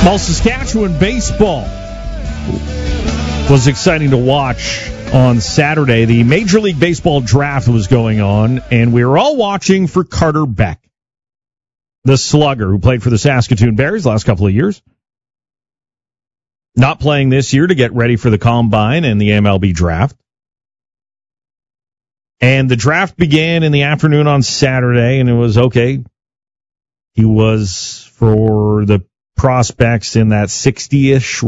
Well, Saskatchewan baseball was exciting to watch on Saturday. The Major League Baseball draft was going on, and we were all watching for Carter Beck, the slugger who played for the Saskatoon Bears the last couple of years. Not playing this year to get ready for the Combine and the MLB draft. And the draft began in the afternoon on Saturday, and it was okay. He was for the prospects in that 60-ish